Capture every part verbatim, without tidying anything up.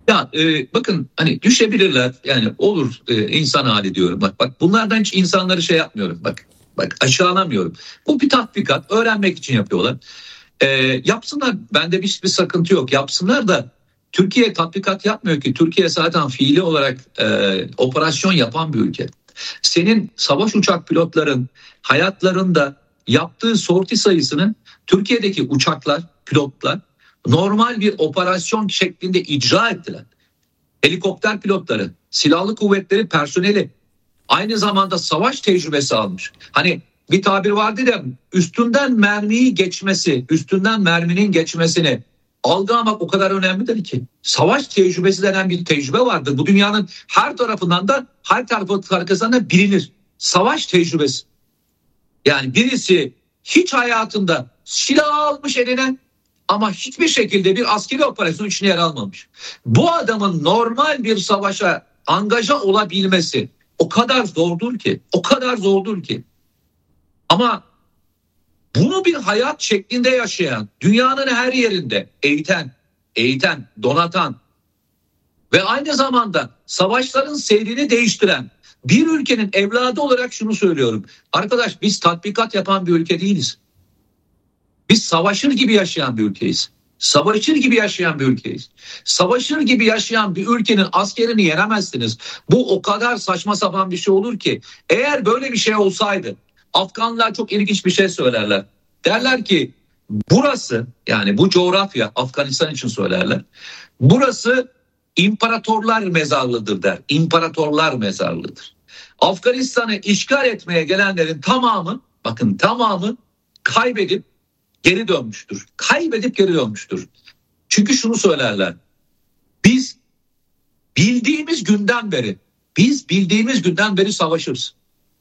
Ya e, bakın hani düşebilirler yani olur e, insan hali diyorum. Bak bak bunlardan hiç insanları şey yapmıyorum. Bak bak aşağılamıyorum. Bu bir tatbikat öğrenmek için yapıyorlar. E, yapsınlar bende bir, bir sıkıntı yok yapsınlar da Türkiye tatbikat yapmıyor ki. Türkiye zaten fiili olarak e, operasyon yapan bir ülke. Senin savaş uçak pilotların hayatlarında yaptığı sorti sayısını Türkiye'deki uçaklar, pilotlar normal bir operasyon şeklinde icra ettiler. Helikopter pilotları, silahlı kuvvetleri personeli aynı zamanda savaş tecrübesi almış. Hani bir tabir vardı da üstünden mermiyi geçmesi, üstünden merminin geçmesini algılamak o kadar önemlidir ki. Savaş tecrübesi denen bir tecrübe vardır. Bu dünyanın her tarafından da her tarafı arkasından da bilinir. Savaş tecrübesi. Yani birisi hiç hayatında silah almış eline ama hiçbir şekilde bir askeri operasyon içine yer almamış. Bu adamın normal bir savaşa angaja olabilmesi o kadar zordur ki, o kadar zordur ki. Ama bunu bir hayat şeklinde yaşayan, dünyanın her yerinde eğiten, eğiten, donatan ve aynı zamanda savaşların seyrini değiştiren bir ülkenin evladı olarak şunu söylüyorum. Arkadaş biz tatbikat yapan bir ülke değiliz. Biz savaşır gibi yaşayan bir ülkeyiz. Savaşır gibi yaşayan bir ülkeyiz. Savaşır gibi yaşayan bir ülkenin askerini yenemezsiniz. Bu o kadar saçma sapan bir şey olur ki. Eğer böyle bir şey olsaydı Afganlar çok ilginç bir şey söylerler. Derler ki burası yani bu coğrafya Afganistan için söylerler. Burası imparatorlar mezarlığıdır der. İmparatorlar mezarlığıdır. Afganistan'ı işgal etmeye gelenlerin tamamı bakın tamamı kaybedip geri dönmüştür. Kaybedip geri dönmüştür. Çünkü şunu söylerler. Biz bildiğimiz günden beri biz bildiğimiz günden beri savaşırız.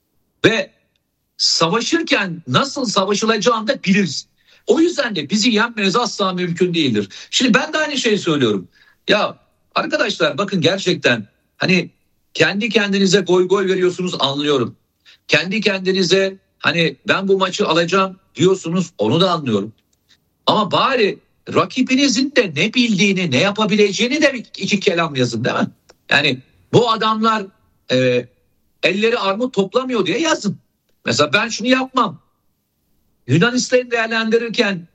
Ve savaşırken nasıl savaşılacağını da biliriz. O yüzden de bizi yenmeniz asla mümkün değildir. Şimdi ben de aynı şeyi söylüyorum. Ya arkadaşlar bakın gerçekten hani kendi kendinize goy goy veriyorsunuz anlıyorum. Kendi kendinize hani ben bu maçı alacağım diyorsunuz onu da anlıyorum. Ama bari rakibinizin de ne bildiğini ne yapabileceğini de iki kelam yazın değil mi? Yani bu adamlar e, elleri armut toplamıyor diye yazın. Mesela ben şunu yapmam. Yunanistan'ı değerlendirirken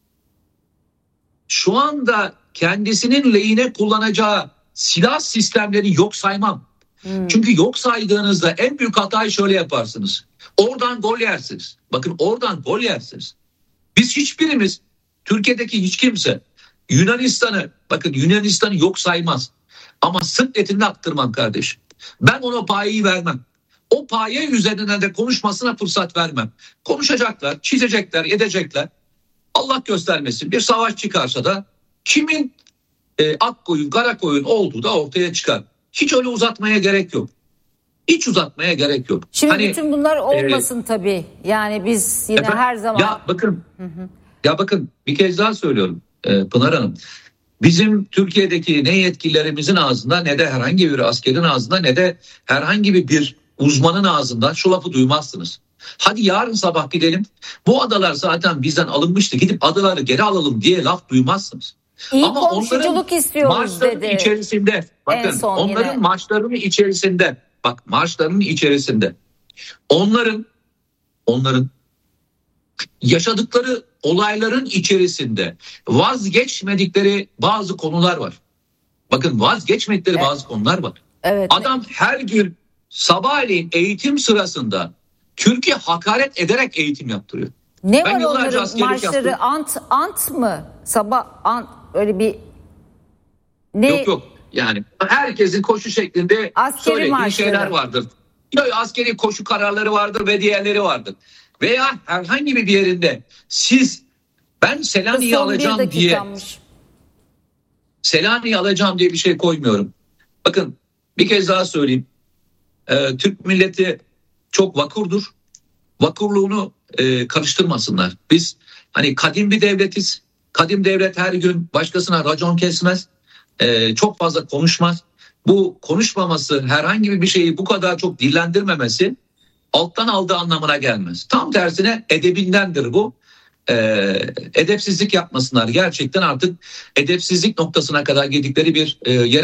şu anda kendisinin lehine kullanacağı silah sistemlerini yok saymam. Hmm. Çünkü yok saydığınızda en büyük hatayı şöyle yaparsınız. Oradan gol yersiniz. Bakın oradan gol yersiniz. Biz hiçbirimiz Türkiye'deki hiç kimse Yunanistan'ı bakın Yunanistan'ı yok saymaz. Ama sırt etini attırmam kardeşim. Ben ona payeyi vermem. O paye üzerinden de konuşmasına fırsat vermem. Konuşacaklar, çizecekler, edecekler. Allah göstermesin bir savaş çıkarsa da kimin e, ak koyun, kara koyun olduğu da ortaya çıkar. Hiç öyle uzatmaya gerek yok. Hiç uzatmaya gerek yok. Şimdi hani, bütün bunlar olmasın e, tabii. Yani biz yine efendim, her zaman... Ya bakın, hı hı. ya bakın bir kez daha söylüyorum e, Pınar Hanım. Bizim Türkiye'deki ne yetkililerimizin ağzında ne de herhangi bir askerin ağzında ne de herhangi bir uzmanın ağzından şu lafı duymazsınız. Hadi yarın sabah gidelim. Bu adalar zaten bizden alınmıştı. Gidip adaları geri alalım diye laf duymazsınız. İyi ama komşuculuk istiyoruz dedi. içerisinde bakın onların yine. Marşlarının içerisinde bak marşlarının içerisinde onların onların yaşadıkları olayların içerisinde vazgeçmedikleri bazı konular var. Bakın vazgeçmedikleri evet. bazı konular var. Evet. Adam her gün sabahleyin eğitim sırasında Türkiye hakaret ederek eğitim yaptırıyor. Ne ben var onların marşları yaptım. ant ant mı? Sabah ant öyle bir ne? Yok yok yani herkesin koşu şeklinde askeri söylediği marşları. Şeyler vardır. Yok, askeri koşu kararları vardır ve diğerleri vardır. Veya herhangi bir yerinde siz ben Selanik'i alacağım diye Selanik'i alacağım diye bir şey koymuyorum. Bakın bir kez daha söyleyeyim. Ee, Türk milleti çok vakurdur. Vakurluğunu e, karıştırmasınlar. Biz hani kadim bir devletiz. Kadim devlet her gün başkasına racon kesmez. E, çok fazla konuşmaz. Bu konuşmaması herhangi bir şeyi bu kadar çok dillendirmemesi alttan aldığı anlamına gelmez. Tam tersine edebindendir bu. E, edepsizlik yapmasınlar. Gerçekten artık edepsizlik noktasına kadar gidikleri bir e, yer.